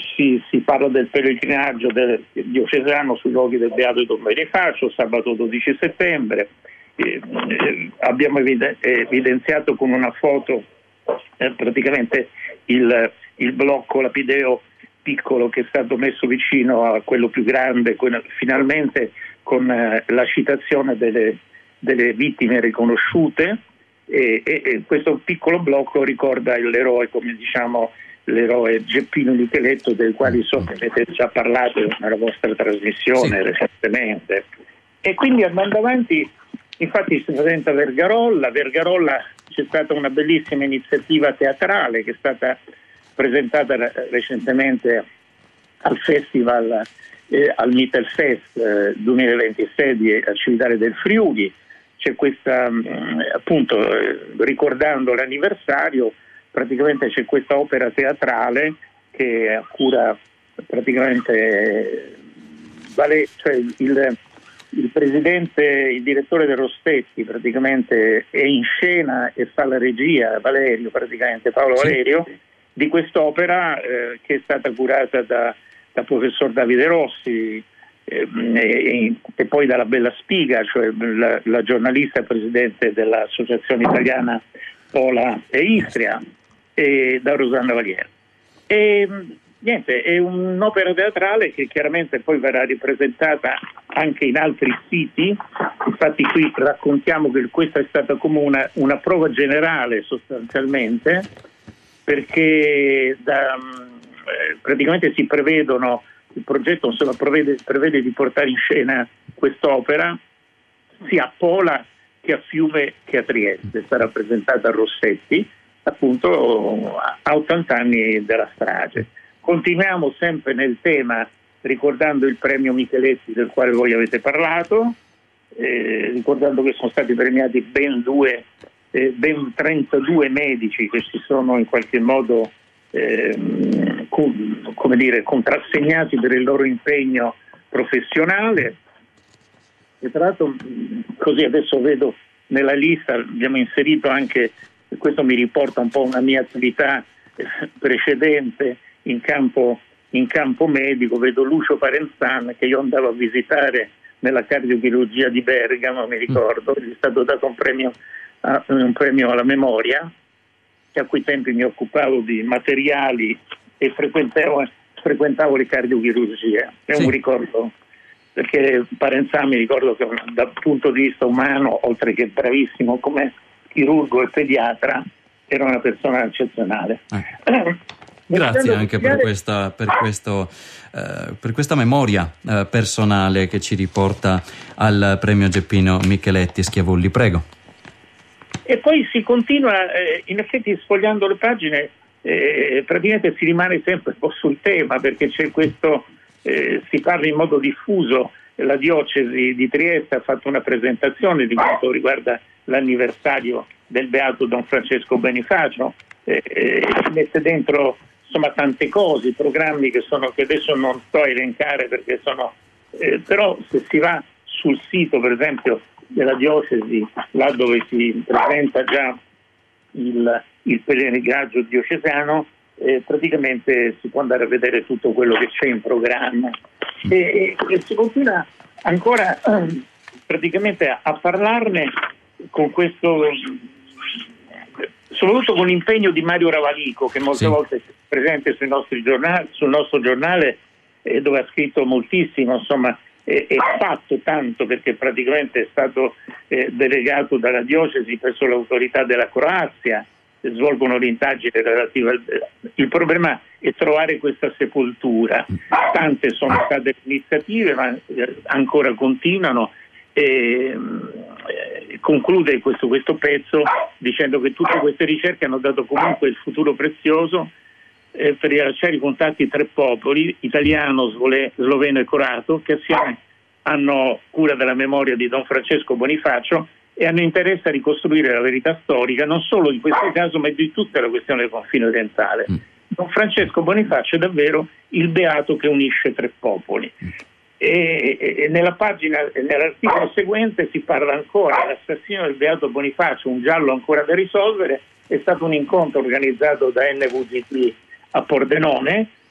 si parla del pellegrinaggio del diocesano sui luoghi del Beato Don Bonifacio, sabato 12 settembre. Abbiamo evidenziato con una foto praticamente il blocco lapideo piccolo che è stato messo vicino a quello più grande, finalmente con la citazione delle vittime riconosciute, e questo piccolo blocco ricorda l'eroe, come diciamo, l'eroe Geppino Micheletto, del quale so che avete già parlato nella vostra trasmissione recentemente. E quindi andando avanti, infatti si presenta Vergarolla. C'è stata una bellissima iniziativa teatrale che è stata presentata recentemente al festival, al Mittelfest 2026 a Cividale del Friuli. C'è questa, appunto, ricordando l'anniversario, praticamente c'è questa opera teatrale che a cura praticamente cioè il presidente, il direttore del Rossetti praticamente è in scena e fa la regia, Paolo Valerio, di quest'opera che è stata curata da professor Davide Rossi e poi dalla Bella Spiga, cioè la giornalista presidente dell'Associazione Italiana Pola e Istria, e da Rosanna Valier. E niente, è un'opera teatrale che chiaramente poi verrà ripresentata anche in altri siti. Infatti qui raccontiamo che questa è stata come una prova generale sostanzialmente, perché praticamente si prevedono, il progetto prevede di portare in scena quest'opera sia a Pola che a Fiume che a Trieste. Sarà presentata a Rossetti, appunto a 80 anni della strage. Continuiamo sempre nel tema ricordando il premio Micheletti del quale voi avete parlato, ricordando che sono stati premiati ben 32 medici che si sono in qualche modo contrassegnati per il loro impegno professionale. E tra l'altro, così adesso vedo nella lista abbiamo inserito anche, questo mi riporta un po' una mia attività precedente in campo medico, vedo Lucio Parenzan che io andavo a visitare nella cardiochirurgia di Bergamo, mi ricordo, gli è stato dato un premio alla memoria, che a quei tempi mi occupavo di materiali e frequentavo le cardiochirurgie. È un ricordo, perché Parenzan mi ricordo che dal punto di vista umano, oltre che bravissimo come chirurgo e pediatra, era una persona eccezionale. Grazie anche per questa memoria personale che ci riporta al premio Geppino Micheletti. Schiavulli, prego. E poi si continua, in effetti sfogliando le pagine, praticamente si rimane sempre un po' sul tema, perché c'è questo, si parla in modo diffuso. La diocesi di Trieste ha fatto una presentazione di quanto riguarda l'anniversario del Beato Don Francesco Bonifacio, mette dentro insomma tante cose, programmi che adesso non sto a elencare perché sono, però se si va sul sito per esempio della diocesi, là dove si presenta già il pellegrinaggio diocesano, praticamente si può andare a vedere tutto quello che c'è in programma e si continua ancora praticamente a parlarne con questo, soprattutto con l'impegno di Mario Ravalico, che molte volte è presente sul nostro giornale, dove ha scritto moltissimo, insomma, e fatto tanto, perché praticamente è stato delegato dalla diocesi presso l'autorità della Croazia, svolgono l'indagine relativa il problema è trovare questa sepoltura. Tante sono state iniziative, ma ancora continuano. Conclude questo pezzo dicendo che tutte queste ricerche hanno dato comunque il futuro prezioso per rilasciare i contatti tre popoli, italiano, sloveno e croato, che assieme hanno cura della memoria di Don Francesco Bonifacio e hanno interesse a ricostruire la verità storica non solo di questo caso ma di tutta la questione del confine orientale. Don Francesco Bonifacio è davvero il beato che unisce tre popoli. E nella pagina, nell'articolo seguente si parla ancora dell'assassino del beato Bonifacio, un giallo ancora da risolvere. È stato un incontro organizzato da NVGT a Pordenone,